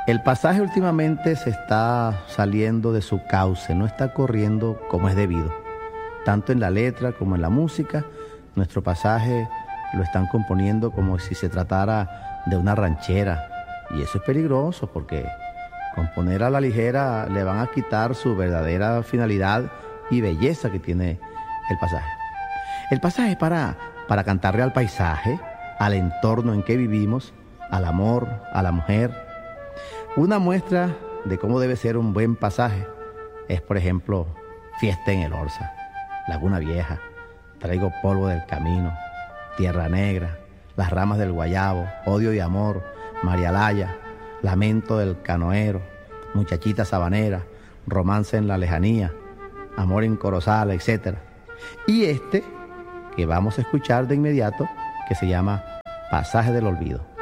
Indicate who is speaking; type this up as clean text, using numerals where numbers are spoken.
Speaker 1: El pasaje últimamente se está saliendo de su cauce, no está corriendo como es debido. Tanto en la letra como en la música, nuestro pasaje lo están componiendo como si se tratara de una ranchera. Y eso es peligroso porque componer a la ligera le van a quitar su verdadera finalidad y belleza que tiene el pasaje. El pasaje es para cantarle al paisaje, al entorno en que vivimos, al amor, a la mujer. Una muestra de cómo debe ser un buen pasaje es, por ejemplo, Fiesta en el Orza, Laguna Vieja, Traigo polvo del camino, Tierra Negra, Las ramas del guayabo, Odio y amor, María Laya, Lamento del canoero, Muchachita sabanera, Romance en la lejanía, Amor en Corozal, etc. Y este, que vamos a escuchar de inmediato, que se llama Pasaje del olvido.